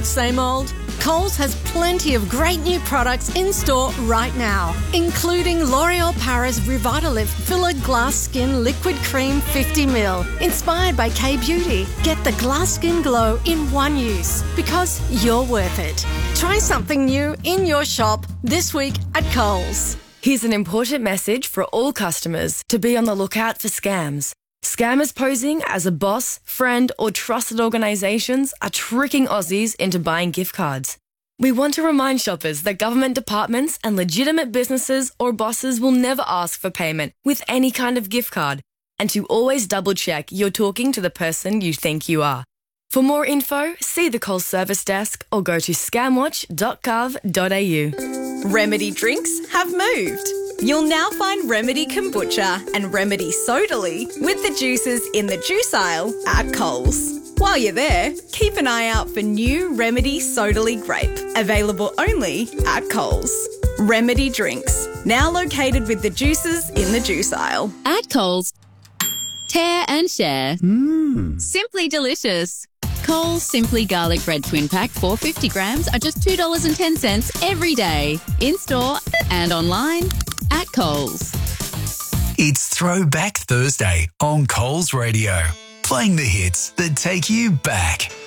same old? Coles has plenty of great new products in store right now, including L'Oreal Paris Revitalift Filler Glass Skin Liquid Cream 50ml, inspired by K-Beauty. Get the glass skin glow in one use, because you're worth it. Try something new in your shop this week at Coles. Here's an important message for all customers to be on the lookout for scams. Scammers posing as a boss, friend or trusted organisations are tricking Aussies into buying gift cards. We want to remind shoppers that government departments and legitimate businesses or bosses will never ask for payment with any kind of gift card, and to always double check you're talking to the person you think you are. For more info, see the Coles service desk or go to scamwatch.gov.au. Remedy drinks have moved. You'll now find Remedy Kombucha and Remedy Sodally with the juices in the juice aisle at Coles. While you're there, keep an eye out for new Remedy Sodally Grape, available only at Coles. Remedy drinks, now located with the juices in the juice aisle. At Coles, tear and share. Simply delicious. Coles Simply Garlic Bread Twin Pack 450 grams are just $2.10 every day. In store and online at Coles. It's Throwback Thursday on Coles Radio, playing the hits that take you back.